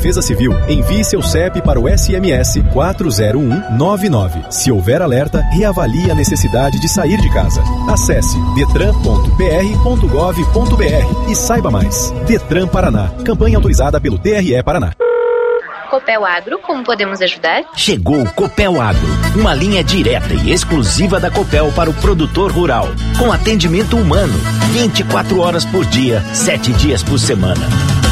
Defesa Civil, envie seu CEP para o SMS 40199. Se houver alerta, reavalie a necessidade de sair de casa. Acesse detran.pr.gov.br e saiba mais. Detran Paraná, campanha autorizada pelo TRE Paraná. Copel Agro, como podemos ajudar? Chegou o Copel Agro, uma linha direta e exclusiva da Copel para o produtor rural, com atendimento humano, 24 horas por dia, 7 dias por semana.